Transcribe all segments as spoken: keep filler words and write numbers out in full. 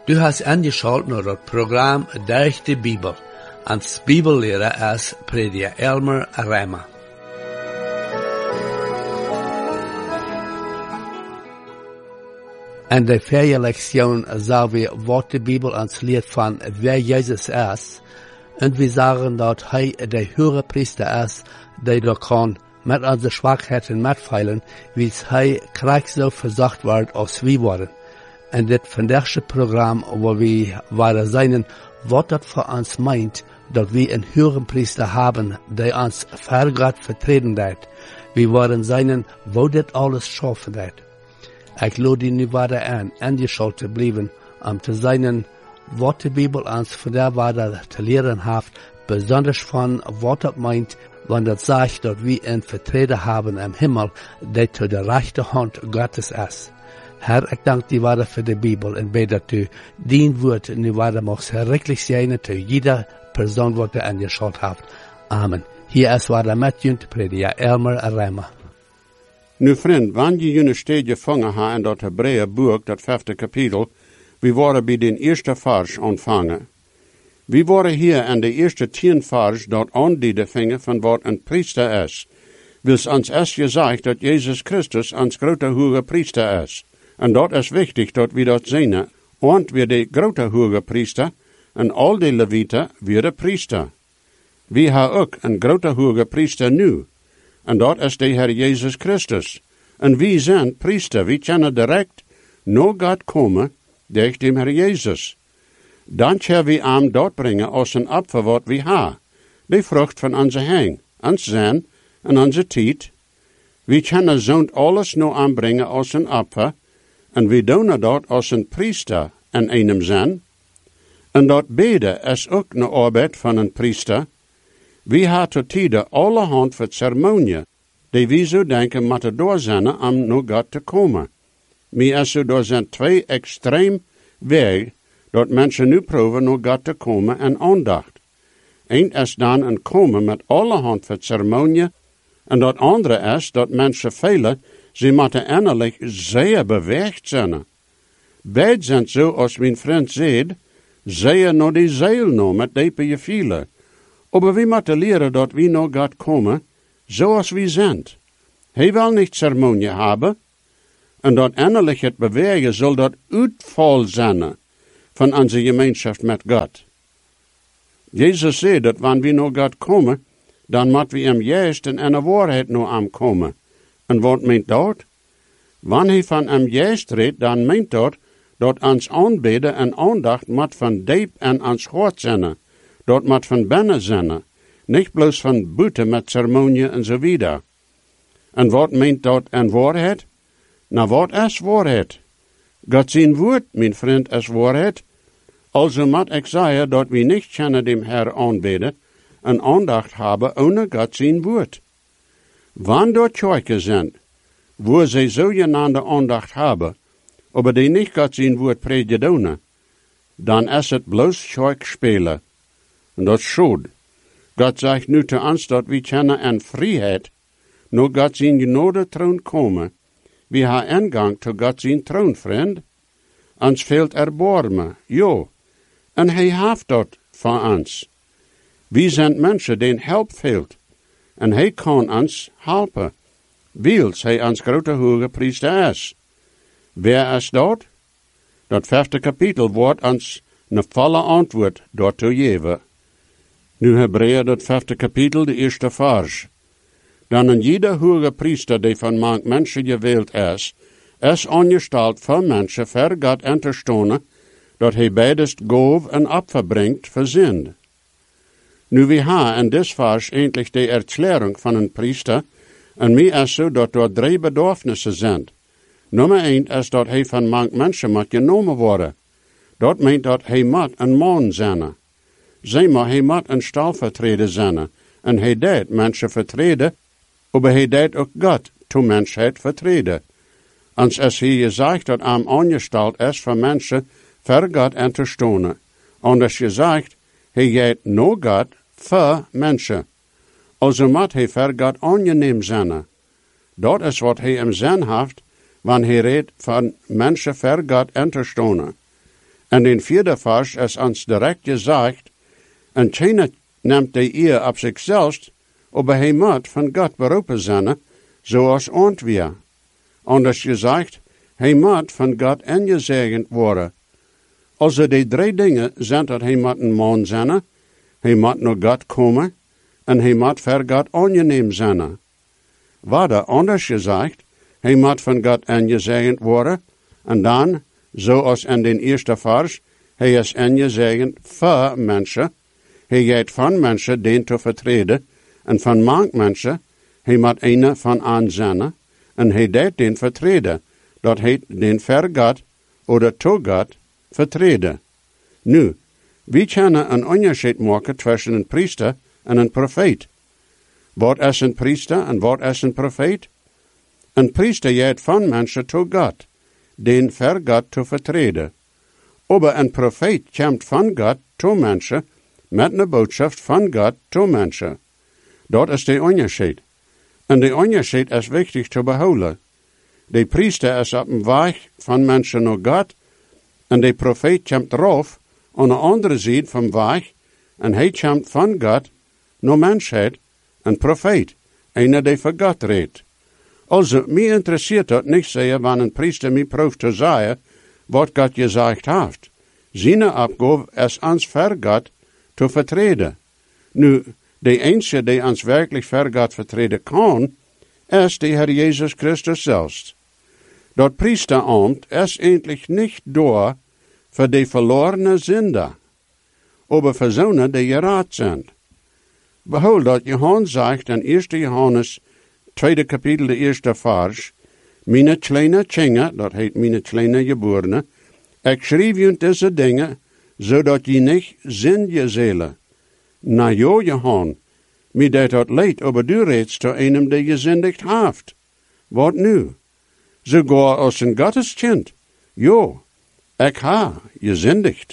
Du hast angeschaut naar het programma Durch de Bibel, als Bibellehrer als prediker Elmer Reimer. En de vierde lektion zagen we wat de Bibel ons leert van wer Jezus is. En we zagen dat hij de hoge priester is, die er kan met onze zwakheden metveilen, wie hij krijg zo verzacht wordt als we worden. En dit vandaagse programma waar we waren zijn, wat dat voor ons meint, dat we een hoge priester hebben, die ons voor God vertreden deed. We worden zijn, waar dit alles schaffen deed. Ik lood die nu waarde aan, aangeschaut te blijven, om te zijn wat de Bibel ons vandaag waarde te leren heeft, besonders van wat het meint, wanneer het zegt dat we een vertreden hebben im Himmel, die te de rechterhand Gottes is. Herr, ik dank die waarde voor de Bibel en bid dat u dien woord nu waarde mag verrikkelijk zijn te ieder persoon wat u aangeschaut heeft. Amen. Hier is waarde met u te prediker Elmer Reimer. Nu vriend, wanneer je jullie steeds gevangen ha in dat Hebreeën boek, dat vijfde kapitel, we worden bij de eerste vers ontvangen. We worden hier in de eerste tien vers dat aandienen vingen van wat een priester is. Wils ons is gezegd dat Jezus Christus ons grote hoge priester is. En dat is wichtig dat we dat zien, want we de grote hoge priester en al de levieten weer priester. We hebben ook een grote hoge priester nu. En dat is de Heer Jezus Christus. En wie zijn priester, wie kunnen direct naar God komen, door de Heer Jezus. Dan zullen we hem dat brengen als een opfer wat we hebben. De vrucht van onze hang, ons zijn en onze tijd. We kunnen zo'n alles naar hem brengen als een opfer. En we doen dat als een priester en einem zijn. En dat beden is ook een arbeid van een priester. We hebben tot tijden allerhand van ceremonieën, die we zo denken moeten doorzenden om naar God te komen. Maar er zo door zijn twee extreem wegen dat mensen nu proberen naar God te komen en aandacht. Eén is dan een komen met allerhand van ceremonieën, en dat andere is dat mensen velen, ze moeten innerlijk zeer beweegd zijn. Beide zijn zo, als mijn vriend zei, zeer naar die ziel nou, met diepe gevoelens. Maar we moeten leren dat we naar God komen, zoals we zijn. Hij wil niet ceremonie hebben, en dat innerlijk het bewegen zal dat uitval zijn van onze gemeenschap met God. Jezus zei dat wanneer we naar God komen, dan moeten we hem juist en in de waarheid naar hem komen. En wat meent dat? Wanneer hij van hem juist redt, dan meent dat dat ons aanbidden en aandacht moet van diep en ons hart zijn. Dat moet van binnen zijn. Niet bloos van buiten met ceremonie en zo wieder. En wat meent dat en waarheid? Nou, wat is waarheid? God zijn woord, mijn vriend, is waarheid. Also moet ik zeggen dat we niet kunnen dem Herr aanbidden en aandacht hebben ohne God zijn woord. Wanneer dat kerken zijn, waar zij zogenaamde aandacht hebben, maar die niet God zijn woord prediken, dan is het bloos kerk spelen. En dat is schuld. God zegt nu te ons dat we kunnen in vrijheid naar God zijn genade troon komen. We hebben ingang tot God zijn troon, vriend. Ons veelt erbarmen, ja. En hij heeft dat voor ons. We zijn mensen die hulp veelt. En hij kan ons helpen. Wils hij ons grote hoge priester is. Wer is dat? Dat vijfde kapitel wordt ons een volle antwoord daartoe geven. Nu Hebreeën dat vijfde kapitel, de eerste vers. Dan een jeder hoge priester die van mank mensen gewählt is, is aangesteld voor mensen voor God in te stonen, dat hij beidest goof en opfer brengt voor zin. Nu we hebben in dit vers eindelijk de erklärung van een priester, en mij is zo dat er drie bedorfnissen zijn. Nummer één is dat hij van mank mensen moet genomen worden. Dat meent dat hij moet een man zijn. Zij maar hij moet een stalvertreder zijn, en hij deed mensen vertreden, maar hij deed ook God toe mensheid vertreden. Ons is hier gezegd dat hem aangesteld is voor mensen voor God in te stonen. Anders gezegd, hij gaat naar God voor mensen. Also moet hij voor God aangeneem zijn. Dat is wat hij in zin heeft, wanneer hij redt van mensen voor God in te stonen. En den vierde vers is ons direct gezegd, en China neemt de eer op zichzelf, aber hij moet van God beroepen zijn, zoals ont wir. Anders gezegd, hij moet van God ingezegend worden. Also die drie dingen zijn dat hij moet een man zijn, hij moet naar God komen, en hij moet voor God aangeneem zijn. Waarder anders gezegd, hij moet van God ingezegend worden, en dan, zoals in den eerste vers, hij is ingezegend voor mensen, hij gaat van mensen den te vertreden, en van mank mensen, hij moet een van aanzien, en hij deed den vertreden, dat heet den voor God, oder to God, vertreden. Nu, wie kunnen een onderscheid maken tussen een priester en een profeet? Wat is een priester en wat is een profeet? Een priester gaat van mensen to God, den voor God te vertreden. Aber een profeet komt van God to mensen, met een boodschap van God to mensen. Dat is de onderscheid. En de onderscheid is wichtig te behouden. De priester is op een weg van mensen naar God, en de profeet komt erop aan de andere zijde van de weg, en hij komt van God naar mensheid, een profeet, een die voor God redt. Also, mij interesseert dat niet zeer wanneer een priester mij proeft te zeggen wat God gezegd heeft. Zijn opgave is ons voor God te vertreden. Nu, de enige die ons werkelijk voor God vertreden kan, is de Heer Jezus Christus zelfs. Dat priesterambt is eindelijk niet door voor de verlorene zinder, aber voor zonen die geraad zijn. Behold dat Johannes zegt in eerste Johannes, tweede kapitel, de eerste vers, Meine kleine Kinder, dat heet meine kleine geborene, ik schreef je deze dingen, zodat je niet zin je zullen. Na jo, Johan, mij deed dat leid, aber du redst zu einem, die gezündigd heeft. Wat nu? Sogar als een Gotteskind. Jo, ik ha gezündigd.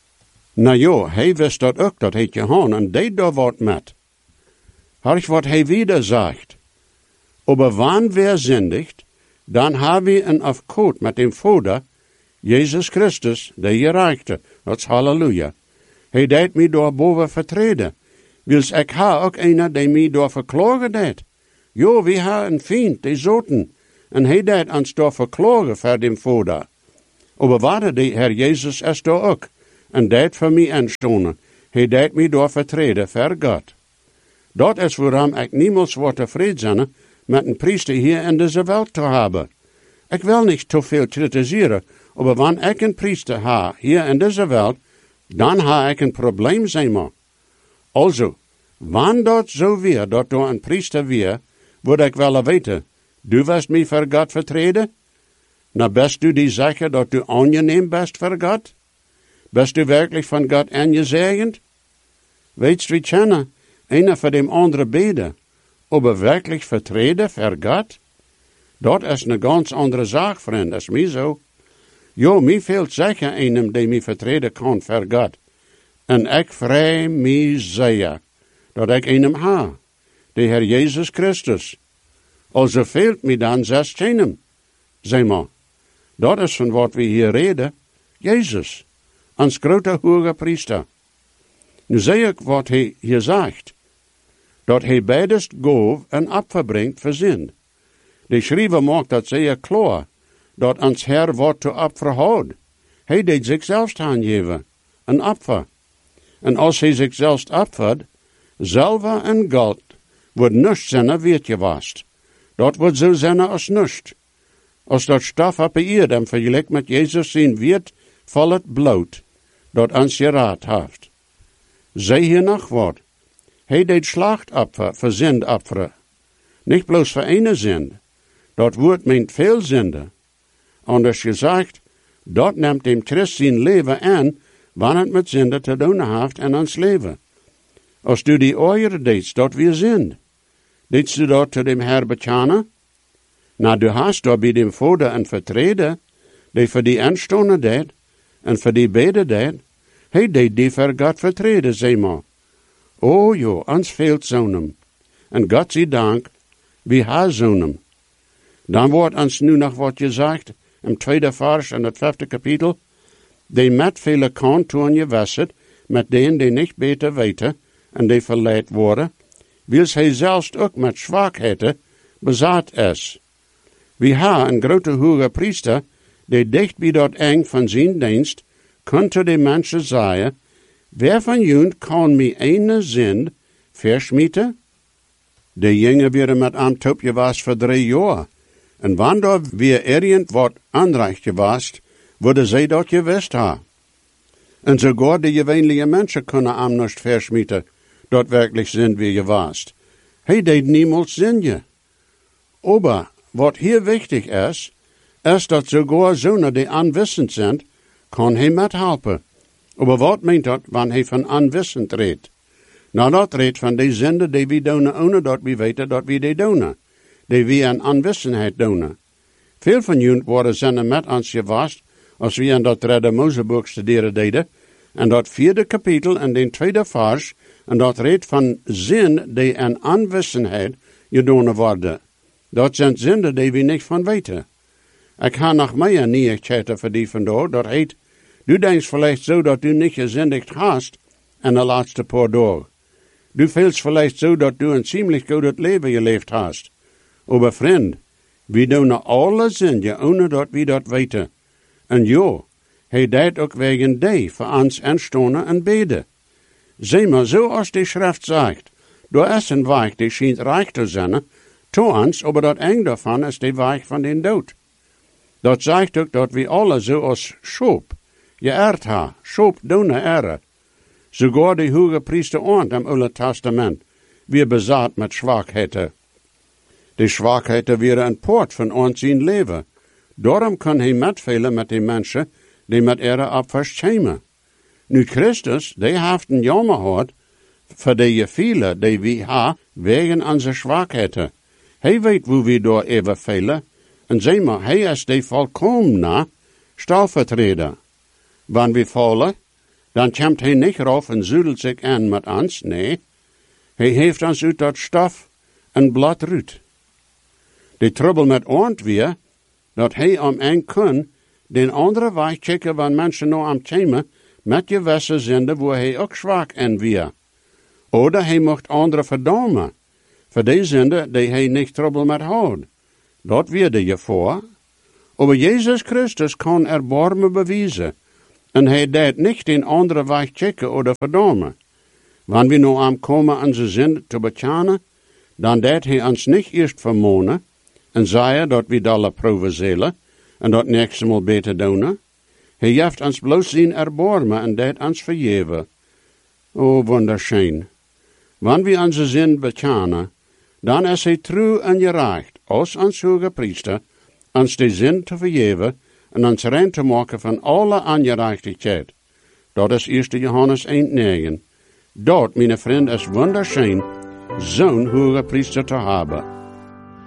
Na jo, hij wist dat ook, dat heet Johan, en deed daar wat met. Harch wat hij wieder zegt. Aber wann wer sündigt, dan haben wir een afkoot met dem Vader, Jezus Christus, de gerechte. Dat is halleluja. Hij deed mij door boven vertreden. Wils ik ha ook een die mij door verklagen deed. Jo, we ha een vriend, die zoten. En hij deed ons door verklagen voor dem Vader. Aber waarde de Herr Jezus is door ook. En deed voor mij instonen. Hij deed mij door vertreden voor God. Dat is waarom ik niemals word tevreden zijn met een priester hier in deze wereld te hebben. Ik wil niet te veel kritiseren, maar wanneer ik een priester ha hier in deze wereld, dan ha ik een probleem zijn maar. Also, wanneer dat zo weer, dat door een priester weer, wil ik wel weten, du wirst mij voor God vertreden? Nou, best du die zeggen dat du aangeneem best voor God? Best du werkelijk van God ingezegend? Weet we kennen, einer voor dem andere beden, aber werkelijk vertreden voor God? Dat is een ganz andere zaak, vriend, dat is mij zo. Jo, mij fehlt zeker einem, die mij vertreden kan voor God. En ik vrij mij zeer, dat ik einem ha, de Heer Jezus Christus. Also fehlt mij dan zes keinem. Zeg maar, dat is van wat we hier reden, Jezus, ons grote hoge priester. Nu zie ik wat hij hier zegt, dat hij beidest gaf en opverbrengt voor zin. De schrijver maakt dat zeer klaar, dat ons Heer wordt te opfer houdt. Hij deed zichzelf aangeven, een opfer. En als hij zichzelf opfert, zilver en goud, wordt niets zijn weertje wast. Dat wordt zo zijn als niets. Als dat stof op de eerd en vergelijk met Jezus zijn weert, valt het bloot, dat ons geraad heeft. Zij hier nog wat. Hij deed slachtopfer voor zindopferen. Niet bloos voor ene zind. Dat woord meent veel zinden. Anders gezegd, dat neemt dem Christ zijn leven aan, wanneer het met zinden te doen heeft in ons leven. Als du die oeier deed, dat weer zind. Deedst du dat te dem Herr bekennen? Nou, du hast daar bij dem Vader een vertreden, die voor die aanstonden deed, en voor die beden deed. Hij deed die voor God vertreden, zeg maar. O jo, ons veelt zonem. En God zij dank, wie ha zonem. Dan wordt ons nu nog wat gezegd, im tweede vers in het vijfde kapitel. die met vele kan toen je wasset, met denen die niet beter weten, en die verleid worden, wils hij zelfs ook met zwakheden bezat is. We hebben een grote hoge priester, die dicht bij dat eng van zijn dienst, kon te de mensen zeggen, wer van jullie kan mij ene zin verschmieten? De jongen werden met am topje was voor drie jaar. En wanneer weer irgend wat aanrecht was, worden zij dat gewist ha. En sogar de gewöhnliche mensen kunnen am nicht verschmieten, dat werkelijk zin wie je was. Hij deed niemals zin je. Aber wat hier wichtig is, is dat sogar zonen die aanwissend zijn, kan hij met helpen. Aber wat meent dat, wanneer hij van aanwissend redt? Nou, dat redt van die zinden die we doen, ohne dat we weten dat we die doen. Die we aan aanwissenheid doen. Veel van jullie worden zinnen met ons gewast, als we in dat derde Mozeboek studeren deden, en dat vierde kapitel en den tweede vers, en dat redt van zin die aan aanwissenheid gedaan worden. Dat zijn zinnen die we niet van weten. Ik ga nog meer nieuwigheden voor die vandaag, dat heet, du denkt vielleicht zo dat du niet gezindigd hast in de laatste paar dagen. Du feelst vielleicht zo dat du een ziemlich goed leven geleefd hast. Aber vriend, we doen alle zinnen, ohne dat we dat weten. En ja, hij deed ook wegen die voor ons aanstonen en beden. Zie maar, zoals de schrift zegt, door is een weg die schijnt rijk te zijn, to ons, aber dat eng daarvan is de weg van den dood. Dat zegt ook dat we alle zoals Schoop, geëerd ha, Schoop doen ere. Sogar de hoge priester ont im Oude Testament, weer bezat met zwakheden. De zwakheden waren een poort van ons in leven. Daarom kan hij metvelen met de mensen die met ere op verschämen. Nu Christus, die heeft een jammer gehad, voor de vele die we ha, wegen onze zwakheden. Hij weet hoe we door even velen, en zeg maar, hij is de volkomene stellvertreter. Wanneer we vallen, dan komt hij niet rauf en zudelt zich aan met ons, nee. Hij heeft ons uit dat stof en blad ruut. De trouble met ons weer, dat hij om een kon, den andere weg checken wanneer mensen nou am komen, met gewisse zinden waar hij ook zwak in weer. Oder hij mocht andere verdammen, voor die zinden die hij niet trouble met houdt. Dat wierde je voor. Aber Jezus Christus kan erbarmen bewijzen. En hij deed niet in andere weg checken oder verdammen. Wanneer we nu aankomen onze zinden te bekennen, dan deed hij ons niet eerst vermonen en zei dat we dalle proeven zullen en dat nächste mal beter doen. Hij heeft ons bloos zien erbarmen en deed ons vergeven. Oh, wunderschön. Wanneer we onze zin bekennen, dan is hij trouw en gerecht, als ons hoge priester, ons de zin te vergeven en ons rein te maken van alle ongerechtigheid. Dat is eerste Johannes één negen. Dat, mijn vriend, is wunderschön, zo'n hoge priester te hebben.